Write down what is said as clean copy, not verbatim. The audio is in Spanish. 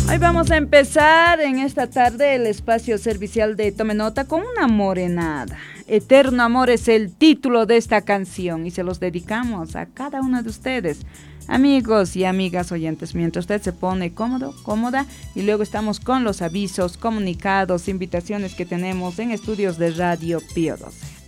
Hoy vamos a empezar en esta tarde el espacio servicial de Tome Nota con una morenada. Eterno Amor es el título de esta canción y se los dedicamos a cada uno de ustedes, amigos y amigas oyentes, mientras usted se pone cómodo, cómoda, y luego estamos con los avisos, comunicados, invitaciones que tenemos en estudios de Radio Pío 12.